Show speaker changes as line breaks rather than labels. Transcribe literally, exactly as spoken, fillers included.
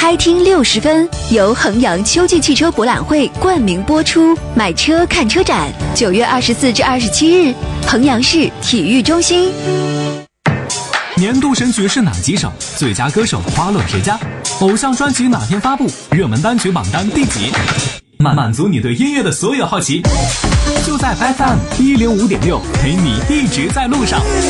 开听六十分由衡阳秋季汽车博览会冠名播出，买车看车展，九月二十四至二十七日，衡阳市体育中心。
年度神曲是哪几首？最佳歌手花落谁家？偶像专辑哪天发布？热门单曲榜单第几？满满足你对音乐的所有好奇，就在 F M 一零五点六，陪你一直在路上。